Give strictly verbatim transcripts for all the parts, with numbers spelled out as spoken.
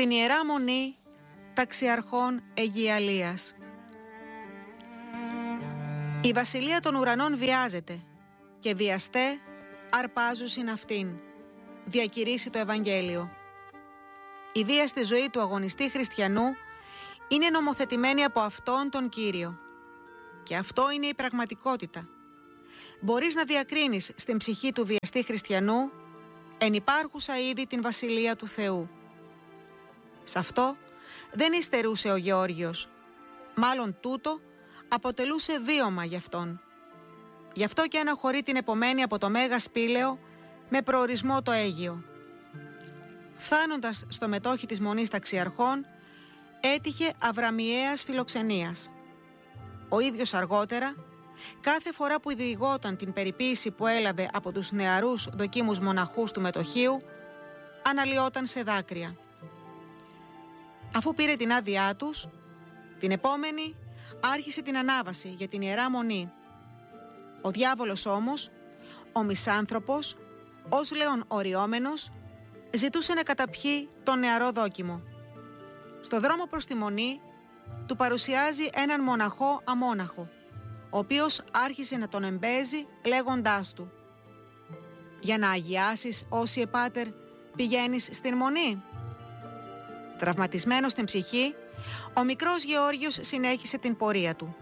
στην Ιερά Μονή Ταξιαρχών Αιγιαλίας. Η βασιλεία των ουρανών βιάζεται και βιαστέ αρπάζουσιν αυτήν, διακηρύσει το Ευαγγέλιο. Η βία στη ζωή του αγωνιστή χριστιανού είναι νομοθετημένη από αυτόν τον Κύριο. Και αυτό είναι η πραγματικότητα. Μπορείς να διακρίνεις στην ψυχή του βιαστή χριστιανού εν υπάρχουσα ήδη την Βασιλεία του Θεού. Σ' αυτό δεν υστερούσε ο Γεώργιος. Μάλλον τούτο αποτελούσε βίωμα γι' αυτόν. Γι' αυτό και αναχωρεί την επομένη από το Μέγα Σπήλαιο με προορισμό το Αίγιο. Φθάνοντας στο μετόχι της Μονής Ταξιαρχών, έτυχε αβραμιαίας φιλοξενίας. Ο ίδιος αργότερα, κάθε φορά που διηγόταν την περιποίηση που έλαβε από τους νεαρούς δοκίμους μοναχούς του μετοχείου, αναλυόταν σε δάκρυα. Αφού πήρε την άδειά τους, την επόμενη άρχισε την ανάβαση για την Ιερά Μονή. Ο διάβολος όμως, ο μισάνθρωπος, ως λέον οριόμενος, ζητούσε να καταπιεί τον νεαρό δόκιμο. Στο δρόμο προς τη Μονή του παρουσιάζει έναν μοναχό αμόναχο, ο οποίος άρχισε να τον εμπέζει λέγοντάς του: «Για να αγιάσεις, όσιε πάτερ, πηγαίνεις στην Μονή?» Τραυματισμένος στην ψυχή, ο μικρός Γεώργιος συνέχισε την πορεία του.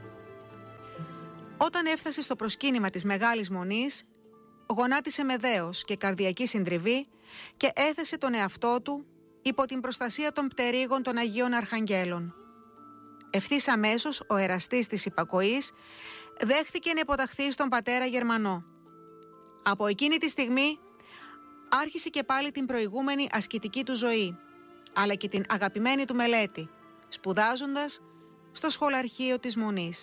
Όταν έφτασε στο προσκύνημα της Μεγάλης Μονής, γονάτισε με δέος και καρδιακή συντριβή και έθεσε τον εαυτό του υπό την προστασία των πτερίγων των Αγίων Αρχαγγέλων. Ευθύς αμέσως ο εραστής της υπακοής δέχθηκε να υποταχθεί στον πατέρα Γερμανό. Από εκείνη τη στιγμή άρχισε και πάλι την προηγούμενη ασκητική του ζωή, αλλά και την αγαπημένη του μελέτη, σπουδάζοντας στο σχολαρχείο της Μονής.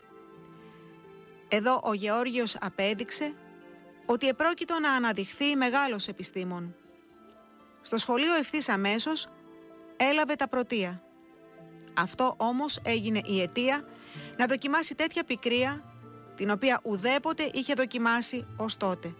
Εδώ ο Γεώργιος απέδειξε ότι επρόκειτο να αναδειχθεί μεγάλος επιστήμον. Στο σχολείο ευθύς αμέσως έλαβε τα πρωτεία. Αυτό όμως έγινε η αιτία να δοκιμάσει τέτοια πικρία, την οποία ουδέποτε είχε δοκιμάσει ως τότε.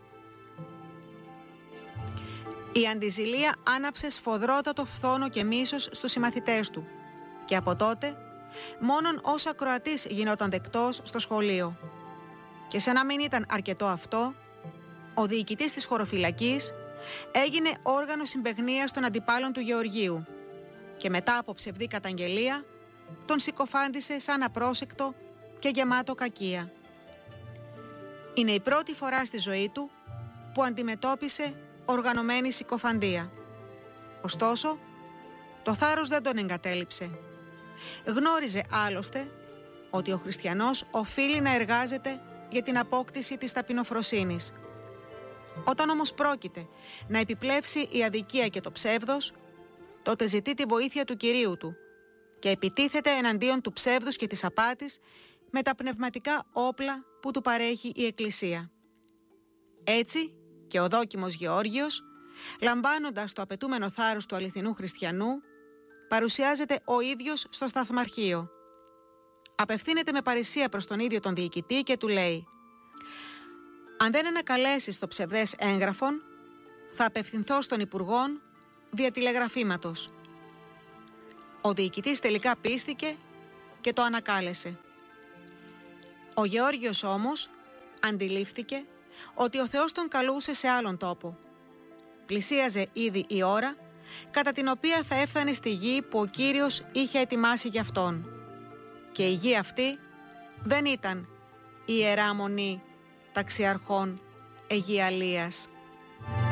Η αντιζηλία άναψε σφοδρότατο φθόνο και μίσος στους συμμαθητές του και από τότε μόνον ως ακροατής γινόταν δεκτός στο σχολείο. Και σαν να μην ήταν αρκετό αυτό, ο διοικητής της χωροφυλακής έγινε όργανο συμπαιγνίας των αντιπάλων του Γεωργίου και μετά από ψευδή καταγγελία τον συκοφάντησε σαν απρόσεκτο και γεμάτο κακία. Είναι η πρώτη φορά στη ζωή του που αντιμετώπισε οργανωμένη συκοφαντία. Ωστόσο, το θάρρος δεν τον εγκατέλειψε. Γνώριζε άλλωστε ότι ο χριστιανός οφείλει να εργάζεται για την απόκτηση της ταπεινοφροσύνης. Όταν όμως πρόκειται να επιπλέψει η αδικία και το ψεύδος, τότε ζητεί τη βοήθεια του Κυρίου του και επιτίθεται εναντίον του ψεύδους και της απάτης με τα πνευματικά όπλα που του παρέχει η Εκκλησία. Έτσι και ο δόκιμος Γεώργιος, λαμβάνοντας το απαιτούμενο θάρρος του αληθινού χριστιανού, παρουσιάζεται ο ίδιος στο σταθμαρχείο. Απευθύνεται με παρησία προς τον ίδιο τον διοικητή και του λέει: «Αν δεν ανακαλέσεις το ψευδές έγγραφον, θα απευθυνθώ στον Υπουργόν δια τηλεγραφήματος». Ο διοικητής τελικά πίστηκε και το ανακάλεσε. Ο Γεώργιος όμως αντιλήφθηκε ότι ο Θεός τον καλούσε σε άλλον τόπο. Πλησίαζε ήδη η ώρα κατά την οποία θα έφτανε στη γη που ο Κύριος είχε ετοιμάσει για αυτόν. Και η γη αυτή δεν ήταν η Ιερά Μονή Ταξιαρχών Αιγιαλίας.